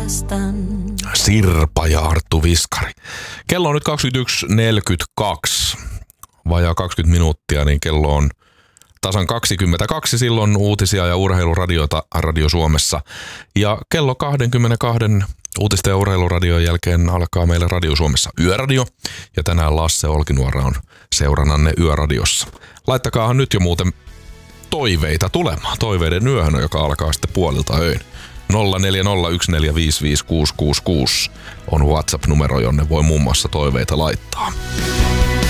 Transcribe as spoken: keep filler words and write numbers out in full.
Sirpa ja Arttu Viskari. Kello on nyt kaksikymmentäyksi neljäkymmentäkaksi. Vajaa kaksikymmentä minuuttia, niin kello on tasan kaksikymmentäkaksi. Silloin uutisia ja urheiluradiota Radio Suomessa. Ja kello kaksikymmentäkaksi uutisten ja urheiluradion jälkeen alkaa meille Radio Suomessa Yöradio. Ja tänään Lasse Olkinuora on seurannanne Yöradiossa. Laittakaahan nyt jo muuten toiveita tulemaan. Toiveiden yöhön, joka alkaa sitten puolilta öin. nolla neljä nolla yksi neljä viisi viisi kuusi kuusi kuusi on WhatsApp-numero, jonne voi muun muassa toiveita laittaa.